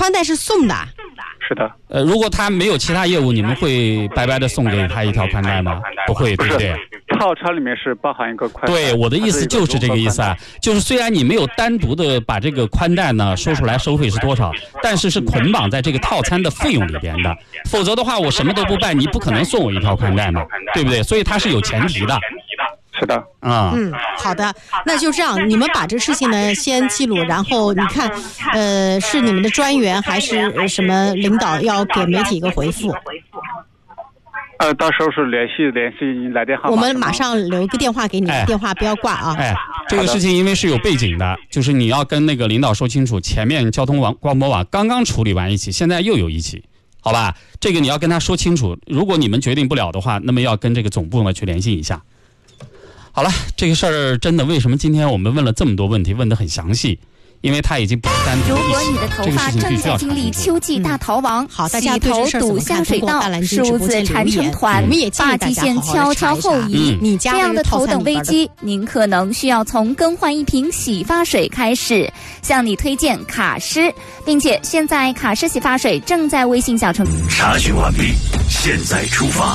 宽带是送的？ 是的。 如果他没有其他业务，你们会白白的送给他一条宽带吗？不会，对不对？ 套餐里面是包含一个宽带。 对，我的意思就是这个意思啊，就是虽然你没有单独的把这个宽带呢说出来收费是多少，但是是捆绑在这个套餐的费用里边的，否则的话我什么都不办，你不可能送我一条宽带嘛，对不对？所以它是有前提的。 是的。 好的，那就这样，你们把这事情呢先记录，然后你看是你们的专员还是什么领导要给媒体一个回复？ 到时候是联系来电号码。 我们马上留一个电话给你，电话不要挂啊。 这个事情因为是有背景的，就是你要跟那个领导说清楚，前面交通广播网刚刚处理完一起，现在又有一起，好吧？这个你要跟他说清楚，如果你们决定不了的话，那么要跟这个总部呢去联系一下。好了，这个事儿真的为什么今天我们问了这么多问题，问得很详细？因为它已经不是单独的。 如果你的头发正在经历秋季大逃亡， 大家洗头堵下水道，梳子缠成团，发际线悄悄后移，这样的头等危机，您可能需要从更换一瓶洗发水开始。向你推荐卡诗，并且现在卡诗洗发水正在微信小程序。 查询完毕，现在出发。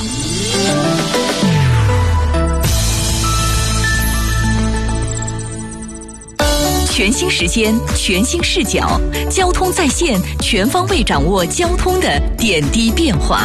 全新时间，全新视角，交通在线，全方位掌握交通的点滴变化。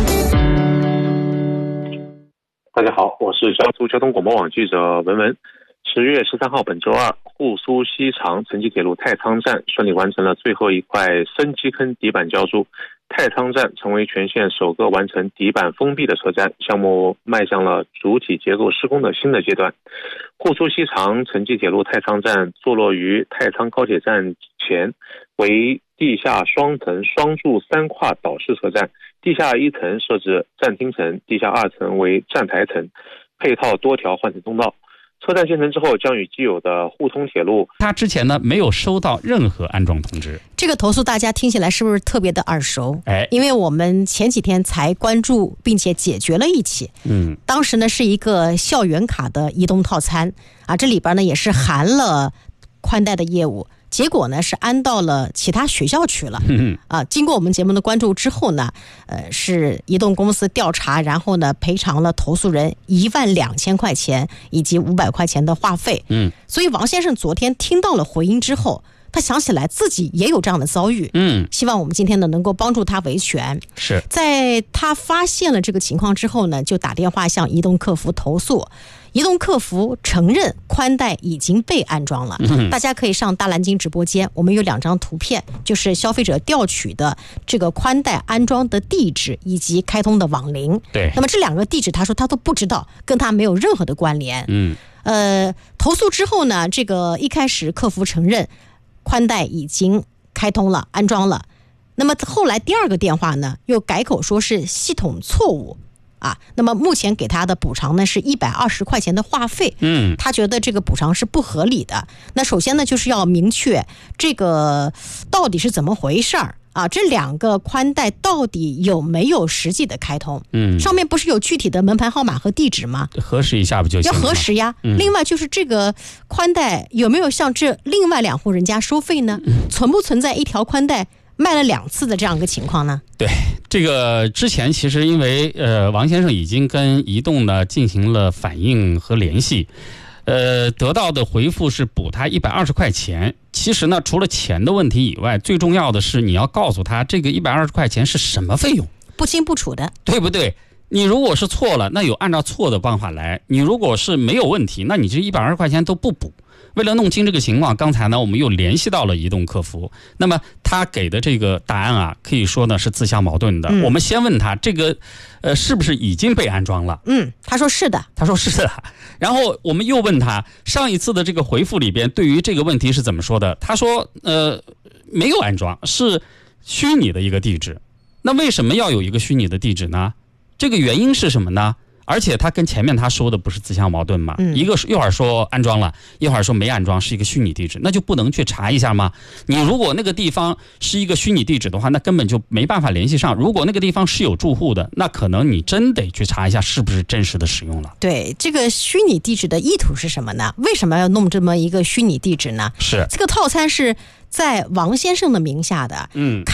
大家好，我是江苏交通广播网记者文文。10月13号本周二，沪苏西长城际铁路太仓站顺利完成了最后一块深基坑底板浇筑，太仓站成为全线首个完成底板封闭的车站，项目迈向了主体结构施工的新的阶段。沪苏西长城际铁路太仓站坐落于太仓高铁站前，为地下双层双柱3跨岛式车站，地下1层设置站厅层，地下2层为站台层，配套多条换乘通道。车站建成之后，将与既有的沪通铁路。 他之前呢没有收到任何安装通知。 这个投诉大家听起来是不是特别的耳熟？因为我们前几天才关注并且解决了一起。当时呢是一个校园卡的移动套餐啊，这里边呢也是含了宽带的业务。结果呢是安到了其他学校去了经过我们节目的关注之后呢是移动公司调查，然后呢赔偿了投诉人12000块钱以及500块钱的话费。所以王先生昨天听到了回音之后，他想起来自己也有这样的遭遇，希望我们今天呢能够帮助他维权。 是在他发现了这个情况之后呢，就打电话向移动客服投诉。移动客服承认宽带已经被安装了，大家可以上大蓝鲸直播间，我们有2张图片，就是消费者调取的这个宽带安装的地址以及开通的网龄。 对， 那么这2个地址他说他都不知道，跟他没有任何的关联。投诉之后呢，这个一开始客服承认宽带已经开通了安装了，那么后来第2个电话呢又改口说是系统错误那么目前给他的补偿呢是120块钱的话费。他觉得这个补偿是不合理的。那首先呢就是要明确这个到底是怎么回事儿这2个宽带到底有没有实际的开通？上面不是有具体的门牌号码和地址吗？ 核实一下不就行了？ 要核实呀。另外就是这个宽带有没有向这另外2户人家收费呢？存不存在一条宽带卖了2次的这样一个情况呢？ 对，这个之前其实因为王先生已经跟移动呢进行了反映和联系，得到的回复是补他120块钱。其实呢，除了钱的问题以外，最重要的是你要告诉他这个120块钱是什么费用， 不清不楚的， 对不对？你如果是错了，那有按照错的办法来；你如果是没有问题，那你这120块钱都不补。为了弄清这个情况，刚才呢我们又联系到了移动客服，那么他给的这个答案可以说呢是自相矛盾的。我们先问他这个是不是已经被安装了？ 他说是的， 然后我们又问他上一次的这个回复里边对于这个问题是怎么说的？他说没有安装，是虚拟的一个地址。那为什么要有一个虚拟的地址呢？这个原因是什么呢？而且他跟前面他说的不是自相矛盾吗？一个一会儿说安装了，一会儿说没安装，是一个虚拟地址，那就不能去查一下吗？你如果那个地方是一个虚拟地址的话，那根本就没办法联系上。如果那个地方是有住户的，那可能你真得去查一下是不是真实的使用了。 对，这个虚拟地址的意图是什么呢？为什么要弄这么一个虚拟地址呢？ 是这个套餐是在王先生的名下的，